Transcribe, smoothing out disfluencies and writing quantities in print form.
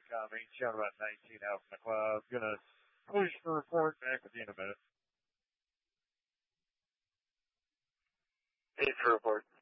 incoming. Showing about 19 out in the clouds. Gonna push for report. Back with you in a minute. Peace for report.